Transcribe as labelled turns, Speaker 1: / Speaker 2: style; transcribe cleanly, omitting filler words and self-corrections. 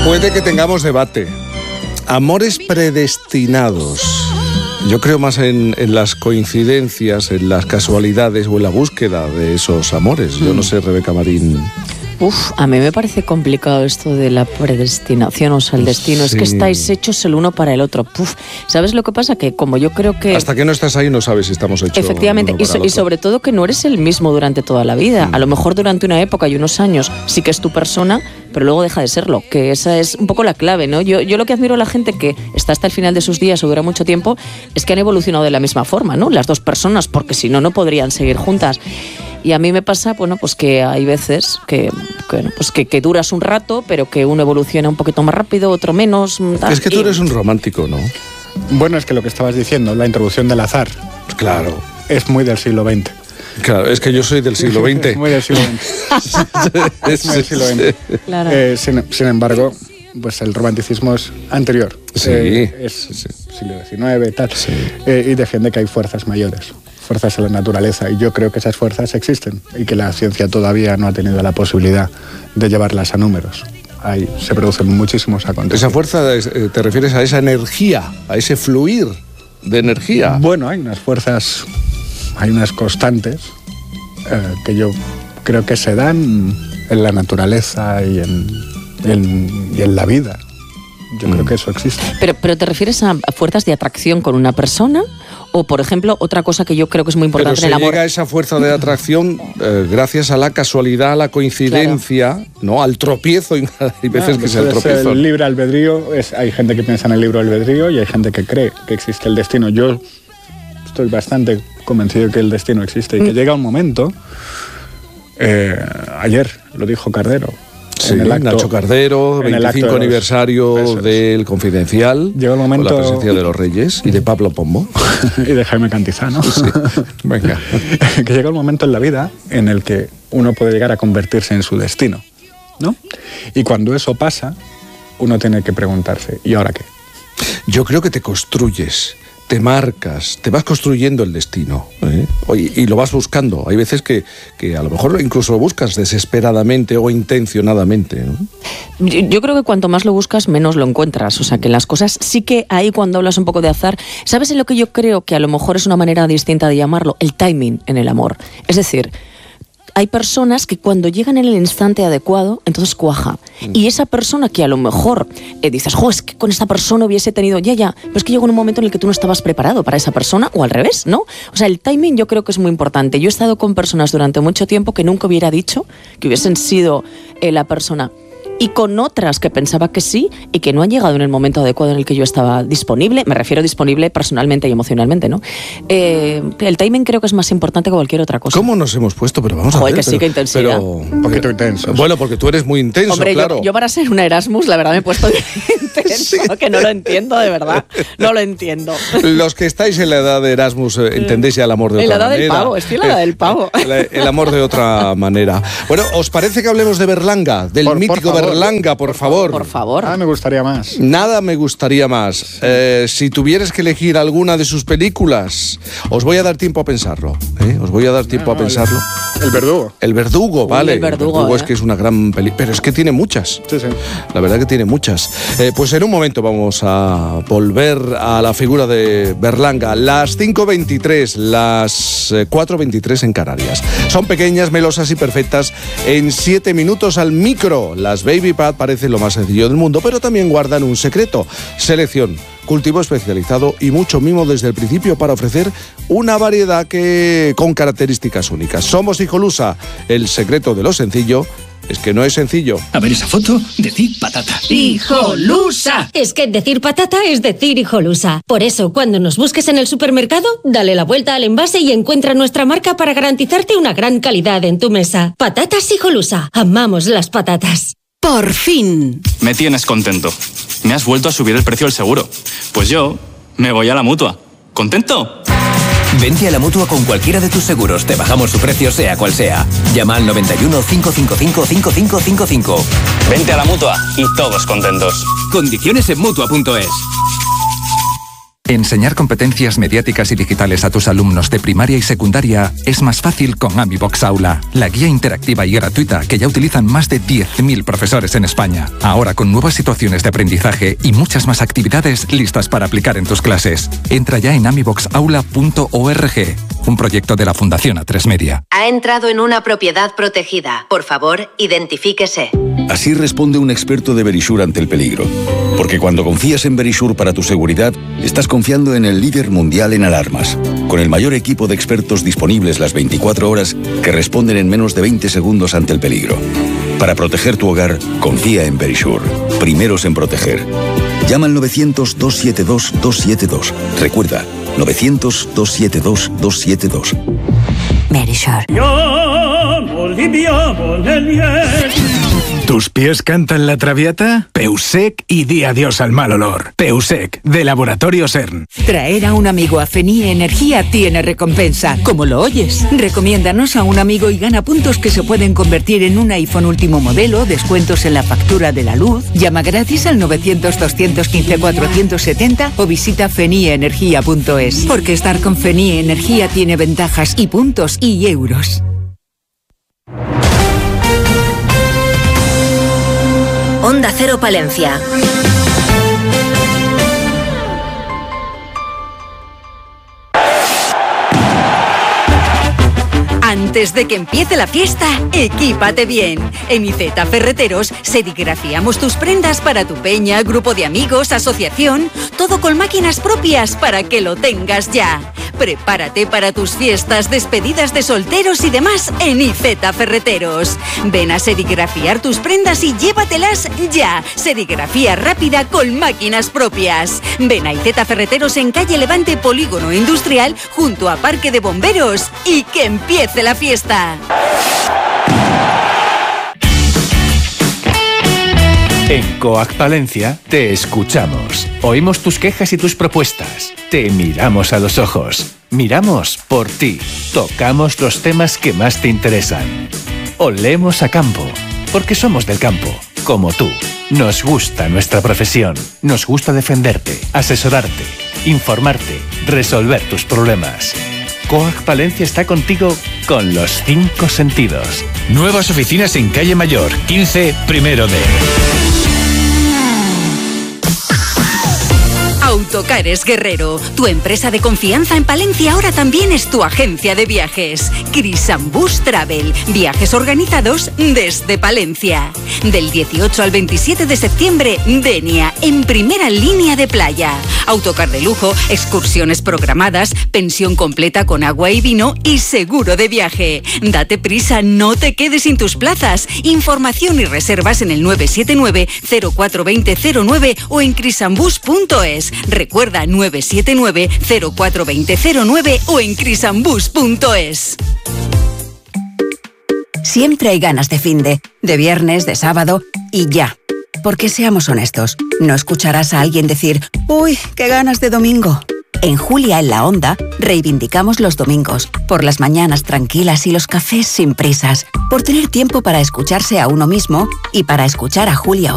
Speaker 1: Puede que tengamos debate. Amores predestinados. Yo creo más en las coincidencias, en las casualidades o en la búsqueda de esos amores. Yo no sé, Rebeca Marín.
Speaker 2: A mí me parece complicado esto de la predestinación, o sea, el destino. Sí. Es que estáis hechos el uno para el otro. ¿Sabes lo que pasa? Que como yo creo que...
Speaker 1: Hasta que no estás ahí no sabes si estamos hechos.
Speaker 2: Efectivamente, y sobre todo que no eres el mismo durante toda la vida. A lo mejor durante una época y unos años sí que es tu persona, pero luego deja de serlo, que esa es un poco la clave, ¿no? Yo lo que admiro a la gente que está hasta el final de sus días o dura mucho tiempo es que han evolucionado de la misma forma, ¿no? Las dos personas, porque si no, no podrían seguir juntas. Y a mí me pasa, bueno, pues que hay veces que duras un rato, pero que uno evoluciona un poquito más rápido, otro menos.
Speaker 1: Es que tú eres un romántico, ¿no?
Speaker 3: Bueno, es que lo que estabas diciendo, la introducción del azar.
Speaker 1: Claro.
Speaker 3: Es muy del siglo XX.
Speaker 1: Claro, es que yo soy del siglo XX.
Speaker 3: Es muy del siglo XX. Es muy del siglo XX. Claro. Sin embargo, pues el romanticismo es anterior.
Speaker 1: Sí.
Speaker 3: Siglo XIX, tal. Sí. Y defiende que hay fuerzas mayores. Fuerzas en la naturaleza, y yo creo que esas fuerzas existen y que la ciencia todavía no ha tenido la posibilidad de llevarlas a números. Ahí se producen muchísimos acontecimientos.
Speaker 1: ¿Esa fuerza te refieres a esa energía, a ese fluir de energía?
Speaker 3: Bueno, hay unas fuerzas, hay unas constantes que yo creo que se dan en la naturaleza y en la vida. Yo creo que eso existe.
Speaker 2: ¿Pero te refieres a fuerzas de atracción con una persona? O, por ejemplo, otra cosa que yo creo que es muy importante en el amor...
Speaker 1: Pero se llega a esa fuerza de atracción gracias a la casualidad, a la coincidencia, claro, ¿no? Al tropiezo. Hay veces que es el tropiezo.
Speaker 3: El libre albedrío, hay gente que piensa en el libre albedrío y hay gente que cree que existe el destino. Yo estoy bastante convencido de que el destino existe y que llega un momento... ayer lo dijo Cardero.
Speaker 1: Sí, Nacho Cardero, 25 aniversario del Confidencial,
Speaker 3: llegó el momento,
Speaker 1: con la presencia de los Reyes y de Pablo Pombo.
Speaker 3: Y de Jaime Cantizano.
Speaker 1: Sí. Venga.
Speaker 3: Que llega el momento en la vida en el que uno puede llegar a convertirse en su destino, ¿no? Y cuando eso pasa, uno tiene que preguntarse, ¿y ahora qué?
Speaker 1: Yo creo que te construyes, te marcas, te vas construyendo el destino, ¿eh? Y lo vas buscando. Hay veces que a lo mejor incluso lo buscas desesperadamente o intencionadamente, ¿no?
Speaker 2: Yo creo que cuanto más lo buscas, menos lo encuentras. O sea, que las cosas sí que ahí cuando hablas un poco de azar, ¿sabes en lo que yo creo que a lo mejor es una manera distinta de llamarlo? El timing en el amor. Es decir... Hay personas que cuando llegan en el instante adecuado, entonces cuaja. Y esa persona que a lo mejor dices, es que con esta persona hubiese tenido... Ya, pero es que llegó en un momento en el que tú no estabas preparado para esa persona, o al revés, ¿no? O sea, el timing yo creo que es muy importante. Yo he estado con personas durante mucho tiempo que nunca hubiera dicho que hubiesen sido la persona... Y con otras que pensaba que sí y que no han llegado en el momento adecuado en el que yo estaba disponible, me refiero disponible personalmente y emocionalmente, ¿no? El timing creo que es más importante que cualquier otra cosa.
Speaker 1: ¿Cómo nos hemos puesto? Pero vamos a ver.
Speaker 2: Que sí, que intensidad.
Speaker 3: Un poquito intenso.
Speaker 1: Bueno, porque tú eres muy intenso,
Speaker 2: hombre,
Speaker 1: claro.
Speaker 2: Yo para ser una Erasmus, la verdad me he puesto intenso, sí. Que no lo entiendo, de verdad. No lo entiendo.
Speaker 1: Los que estáis en la edad de Erasmus entendéis ya el amor de otra manera.
Speaker 2: En la edad del pavo, estoy en la edad del pavo.
Speaker 1: El amor de otra manera. Bueno, ¿os parece que hablemos de Berlanga? Del mítico Berlanga, por favor.
Speaker 2: Por favor.
Speaker 3: Nada me gustaría más.
Speaker 1: Nada me gustaría más. Si tuvieras que elegir alguna de sus películas, os voy a dar tiempo a pensarlo. Os voy a dar tiempo a pensarlo.
Speaker 3: El Verdugo.
Speaker 1: El Verdugo, vale.
Speaker 2: El Verdugo
Speaker 1: es que es una gran película. Pero es que tiene muchas.
Speaker 3: Sí.
Speaker 1: La verdad que tiene muchas. Pues en un momento vamos a volver a la figura de Berlanga. Las 5:23, las 4:23 en Canarias. Son pequeñas, melosas y perfectas. En 7 minutos al micro. Las Baby Pad parecen lo más sencillo del mundo, pero también guardan un secreto. Selección, cultivo especializado y mucho mimo desde el principio para ofrecer una variedad con características únicas. Somos Hijolusa. El secreto de lo sencillo es que no es sencillo.
Speaker 4: A ver esa foto, decir patata.
Speaker 5: ¡Hijolusa! Es que decir patata es decir Hijolusa. Por eso, cuando nos busques en el supermercado, dale la vuelta al envase y encuentra nuestra marca para garantizarte una gran calidad en tu mesa. Patatas Hijolusa. Amamos las patatas.
Speaker 6: ¡Por fin!
Speaker 7: Me tienes contento. Me has vuelto a subir el precio del seguro. Pues yo me voy a la Mutua. ¿Contento?
Speaker 8: Vente a la Mutua con cualquiera de tus seguros. Te bajamos su precio sea cual sea. Llama al 91 555 5555.
Speaker 7: Vente a la Mutua y todos contentos.
Speaker 8: Condiciones en Mutua.es.
Speaker 6: Enseñar competencias mediáticas y digitales a tus alumnos de primaria y secundaria es más fácil con AmiBox Aula, la guía interactiva y gratuita que ya utilizan más de 10.000 profesores en España. Ahora con nuevas situaciones de aprendizaje y muchas más actividades listas para aplicar en tus clases. Entra ya en amiboxaula.org, un proyecto de la Fundación A3 Media.
Speaker 9: Ha entrado en una propiedad protegida. Por favor, identifíquese.
Speaker 10: Así responde un experto de Verisure ante el peligro. Porque cuando confías en Verisure para tu seguridad, estás confiando en el líder mundial en alarmas, con el mayor equipo de expertos disponibles las 24 horas que responden en menos de 20 segundos ante el peligro. Para proteger tu hogar, confía en Verisure. Primeros en proteger. Llama al 900-272-272. Recuerda, 900-272-272.
Speaker 9: Verisure.
Speaker 4: ¿Tus pies cantan la Traviata? Peusec y di adiós al mal olor. Peusec, de Laboratorio CERN.
Speaker 11: Traer a un amigo a Fenie Energía tiene recompensa, como lo oyes. Recomiéndanos a un amigo y gana puntos que se pueden convertir en un iPhone último modelo, descuentos en la factura de la luz. Llama gratis al 900-215-470 o visita fenieenergia.es. Porque estar con Fenie Energía tiene ventajas y puntos y euros.
Speaker 9: Onda Cero Palencia.
Speaker 11: Antes de que empiece la fiesta, equípate bien. En IZ Ferreteros serigrafiamos tus prendas para tu peña, grupo de amigos, asociación, todo con máquinas propias para que lo tengas ya. Prepárate para tus fiestas, despedidas de solteros y demás en IZ Ferreteros. Ven a serigrafiar tus prendas y llévatelas ya. Serigrafía rápida con máquinas propias. Ven a IZ Ferreteros en calle Levante, Polígono Industrial, junto a Parque de Bomberos, y que empiece la fiesta.
Speaker 12: En Coac Palencia te escuchamos. Oímos tus quejas y tus propuestas. Te miramos a los ojos. Miramos por ti. Tocamos los temas que más te interesan. Olemos a campo, porque somos del campo, como tú. Nos gusta nuestra profesión. Nos gusta defenderte, asesorarte, informarte, resolver tus problemas. Coac Palencia está contigo con los 5 sentidos.
Speaker 13: Nuevas oficinas en Calle Mayor, 15, primero D.
Speaker 11: Autocares Guerrero, tu empresa de confianza en Palencia ahora también es tu agencia de viajes. Crisambus Travel, viajes organizados desde Palencia. Del 18 al 27 de septiembre, Denia, en primera línea de playa. Autocar de lujo, excursiones programadas, pensión completa con agua y vino y seguro de viaje. Date prisa, no te quedes sin tus plazas. Información y reservas en el 979 042009 o en crisambus.es. Recuerda 979 042009 o en crisambus.es.
Speaker 14: Siempre hay ganas de finde, de viernes, de sábado y ya. Porque seamos honestos, no escucharás a alguien decir «Uy, qué ganas de domingo». En Julia en la Onda reivindicamos los domingos, por las mañanas tranquilas y los cafés sin prisas, por tener tiempo para escucharse a uno mismo y para escuchar a Julia